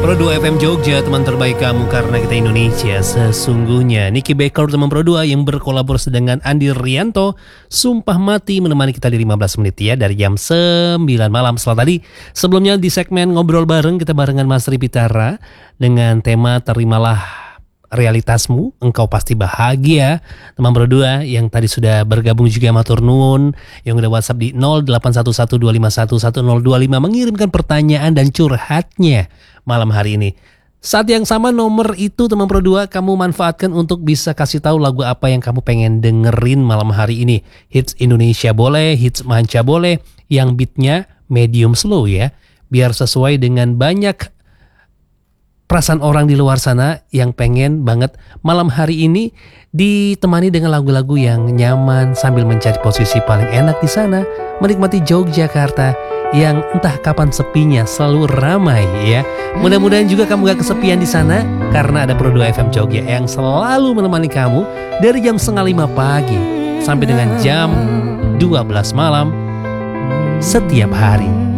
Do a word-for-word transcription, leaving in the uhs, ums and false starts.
Pro dua F M Jogja, teman terbaik kamu karena kita Indonesia sesungguhnya. Nicky Baker teman Pro dua yang berkolaborasi dengan Andi Rianto, Sumpah Mati menemani kita di lima belas menit ya, dari jam sembilan malam. Setelah tadi, sebelumnya di segmen Ngobrol Bareng kita barengan Mas Ripitara dengan tema Terimalah Realitasmu, Engkau Pasti Bahagia. Teman Pro dua yang tadi sudah bergabung juga matur nuwun, yang udah WhatsApp di nol delapan satu satu dua lima satu satu nol dua lima mengirimkan pertanyaan dan curhatnya malam hari ini. Saat yang sama nomor itu teman Pro dua kamu manfaatkan untuk bisa kasih tahu lagu apa yang kamu pengen dengerin malam hari ini. Hits Indonesia boleh, hits manca boleh, yang beatnya medium slow ya, biar sesuai dengan banyak perasaan orang di luar sana yang pengen banget malam hari ini ditemani dengan lagu-lagu yang nyaman sambil mencari posisi paling enak di sana, menikmati Yogyakarta yang entah kapan sepinya selalu ramai ya. Mudah-mudahan juga kamu gak kesepian di sana karena ada Pro dua F M Jogja yang selalu menemani kamu dari jam setengah lima pagi sampai dengan jam dua belas malam setiap hari.